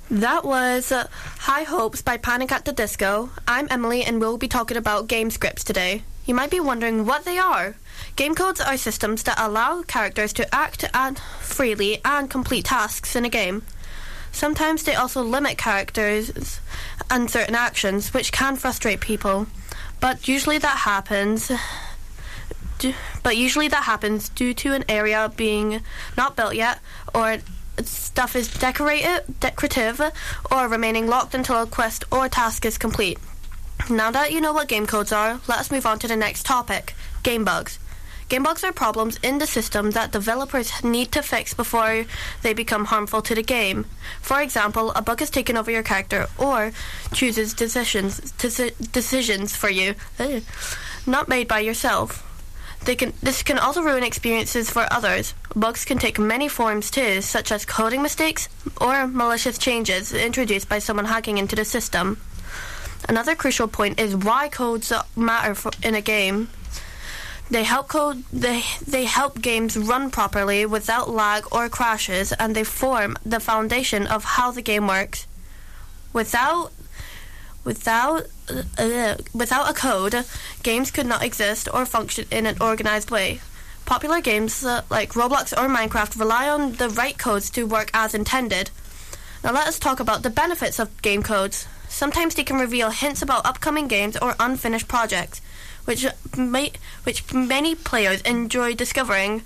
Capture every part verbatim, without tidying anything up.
That was uh, High Hopes by Panic at the Disco. I'm Emily and we'll be talking about game scripts today. You might be wondering what they are. Game codes are systems that allow characters to act and freely and complete tasks in a game. Sometimes they also limit characters and certain actions, which can frustrate people. But usually that happens... But usually that happens due to an area being not built yet, or stuff is decorated, decorative, or remaining locked until a quest or task is complete. Now that you know what game codes are, let us move on to the next topic, game bugs. Game bugs are problems in the system that developers need to fix before they become harmful to the game. For example, a bug has taken over your character or chooses decisions deci- decisions for you, not made by yourself. They can, this can also ruin experiences for others. Bugs can take many forms too, such as coding mistakes or malicious changes introduced by someone hacking into the system. Another crucial point is why codes matter for, in a game. They help code they they help games run properly without lag or crashes, and they form the foundation of how the game works. Without Without uh, without a code, games could not exist or function in an organized way. Popular games uh, like Roblox or Minecraft rely on the right codes to work as intended. Now let us talk about the benefits of game codes. Sometimes they can reveal hints about upcoming games or unfinished projects, which may, which many players enjoy discovering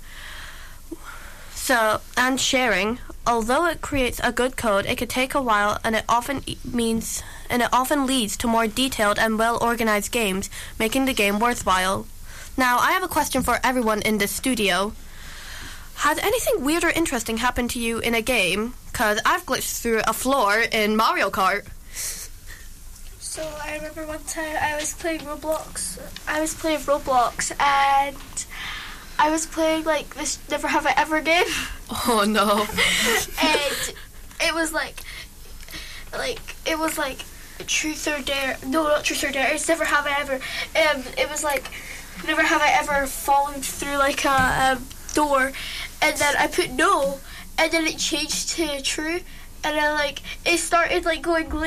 so and sharing. Although it creates a good code, it could take a while, and it often e- means and it often leads to more detailed and well-organized games, making the game worthwhile. Now, I have a question for everyone in this studio. Has anything weird or interesting happened to you in a game? Because I've glitched through a floor in Mario Kart. So I remember one time I was playing Roblox. I was playing Roblox and I was playing like this Never Have I Ever game. Oh no. And it was like, like, it was like Truth or Dare. No, not Truth or Dare. It's Never Have I Ever. Um, it was like, Never Have I Ever fallen through like a um, door. And then I put no. And then it changed to true. And then like, it started like going